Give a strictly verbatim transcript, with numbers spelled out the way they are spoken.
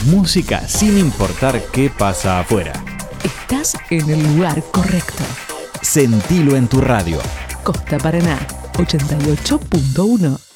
Música sin importar qué pasa afuera. Estás en el lugar correcto. Sentilo en tu radio. Costa Paraná, ochenta y ocho punto uno.